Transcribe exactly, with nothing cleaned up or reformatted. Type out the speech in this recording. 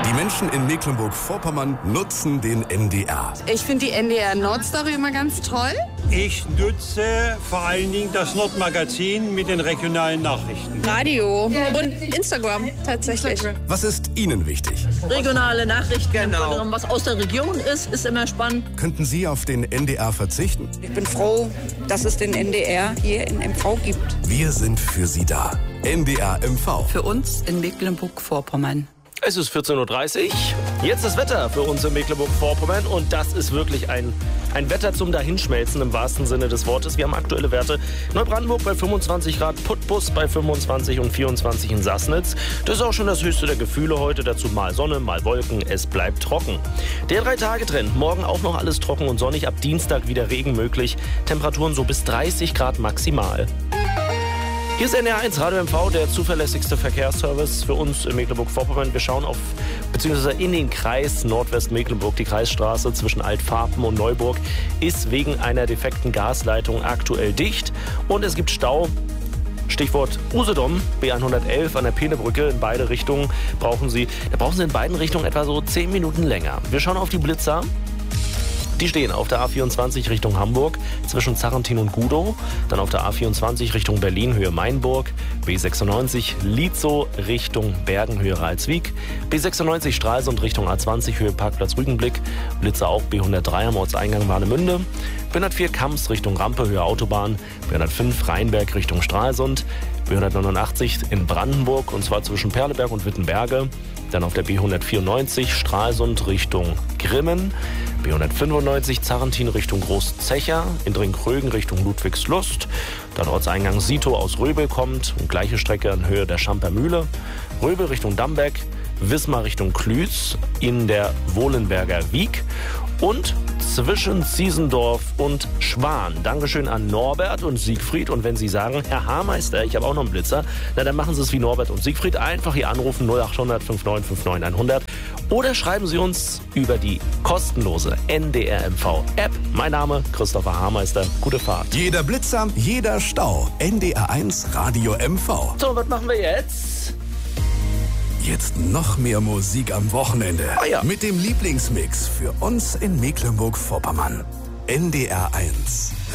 Die Menschen in Mecklenburg-Vorpommern nutzen den N D R. Ich finde die N D R Nordstory immer ganz toll. Ich nutze vor allen Dingen das Nordmagazin mit den regionalen Nachrichten. Radio und Instagram tatsächlich. Was ist Ihnen wichtig? Regionale Nachrichten, genau. Was aus der Region ist, ist immer spannend. Könnten Sie auf den N D R verzichten? Ich bin froh, dass es den N D R hier in M V gibt. Wir sind für Sie da. N D R M V. Für uns in Mecklenburg-Vorpommern. Es ist vierzehn Uhr dreißig. Jetzt das Wetter für uns in Mecklenburg-Vorpommern. Und das ist wirklich ein, ein Wetter zum Dahinschmelzen im wahrsten Sinne des Wortes. Wir haben aktuelle Werte. Neubrandenburg bei fünfundzwanzig Grad, Putbus bei fünfundzwanzig und vierundzwanzig in Sassnitz. Das ist auch schon das höchste der Gefühle heute. Dazu mal Sonne, mal Wolken. Es bleibt trocken. Der Drei-Tage-Trend. Morgen auch noch alles trocken und sonnig. Ab Dienstag wieder Regen möglich. Temperaturen so bis dreißig Grad maximal. Hier ist N D R eins Radio M V, der zuverlässigste Verkehrsservice für uns in Mecklenburg-Vorpommern. Wir schauen auf, beziehungsweise in den Kreis Nordwest-Mecklenburg. Die Kreisstraße zwischen Altfarpen und Neuburg ist wegen einer defekten Gasleitung aktuell dicht. Und es gibt Stau. Stichwort Usedom, B hundertelf an der Peenebrücke. In beide Richtungen brauchen Sie, da brauchen Sie in beiden Richtungen etwa so zehn Minuten länger. Wir schauen auf die Blitzer. Die stehen auf der A vierundzwanzig Richtung Hamburg zwischen Zarrentin und Gudow. Dann auf der A vierundzwanzig Richtung Berlin Höhe Mainburg. B sechsundneunzig Lietzow Richtung Bergen Höhe Ralswiek. B sechsundneunzig Stralsund Richtung A zwanzig Höhe Parkplatz Rügenblick. Blitzer auch B hundertdrei am Ortseingang Warnemünde. B hundertvier Kamps Richtung Rampe Höhe Autobahn. B hundertfünf Rheinberg Richtung Stralsund. B hundertneunundachtzig in Brandenburg und zwar zwischen Perleberg und Wittenberge. Dann auf der B hundertvierundneunzig Stralsund Richtung Grimmen. B hundertfünfundneunzig Zarrentin Richtung Großzecher. In Drinkrögen Richtung Ludwigslust. Dann Ortseingang Sito aus Röbel kommt. Und gleiche Strecke in Höhe der Schamper Mühle. Röbel Richtung Dambeck. Wismar Richtung Klüß. In der Wohlenberger Wiek. Und zwischen Ziesendorf und Schwan. Dankeschön an Norbert und Siegfried. Und wenn Sie sagen, Herr Haarmeister, ich habe auch noch einen Blitzer, na dann machen Sie es wie Norbert und Siegfried. Einfach hier anrufen null achthundert neunundfünfzig neunundfünfzig hundert. Oder schreiben Sie uns über die kostenlose N D R M V App. Mein Name Christopher Haarmeister. Gute Fahrt. Jeder Blitzer, jeder Stau. N D R eins Radio M V. So, was machen wir jetzt? Jetzt noch mehr Musik am Wochenende. Ah ja. Mit dem Lieblingsmix für uns in Mecklenburg-Vorpommern. N D R eins